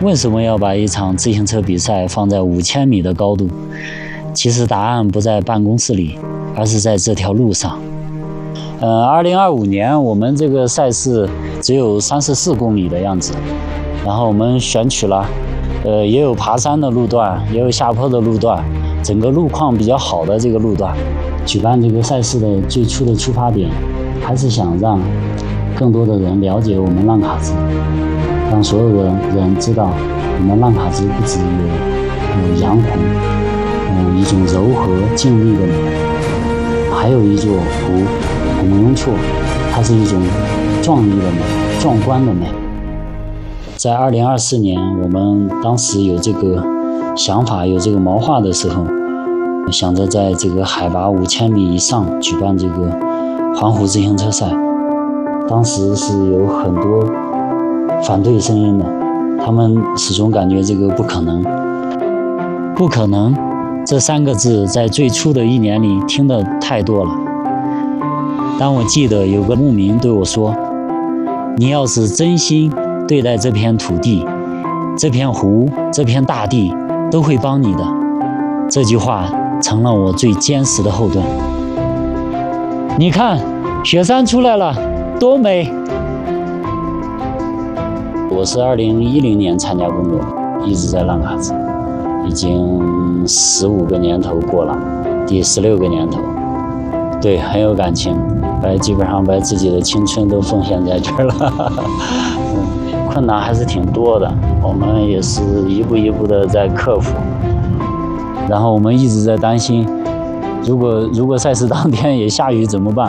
为什么要把一场自行车比赛放在5000米的高度？其实答案不在办公室里，而是在这条路上。2025年我们这个赛事只有34公里的样子，然后我们选取了，也有爬山的路段，也有下坡的路段，整个路况比较好的这个路段。举办这个赛事的最初的出发点，还是想让更多的人了解我们浪卡子，让所有的人知道，我们浪卡子不只有阳湖，一种柔和静谧的美，还有一座湖蒙雍措，它是一种壮丽的美，壮观的美。在2024年，我们当时有这个想法，有这个谋划的时候，想着在这个海拔5000米以上举办这个环湖自行车赛。当时是有很多反对声音的，他们始终感觉这个不可能。不可能这3个字在最初的1年里听得太多了。但我记得有个牧民对我说，你要是真心对待这片土地，这片湖，这片大地都会帮你的。这句话成了我最坚实的后盾。你看，雪山出来了，多美！我是2010年参加工作，一直在浪卡子，已经15个年头过了，第16个年头，对，很有感情，基本上把自己的青春都奉献在这儿了。困难还是挺多的，我们也是一步一步的在克服。然后我们一直在担心，如果赛事当天也下雨怎么办？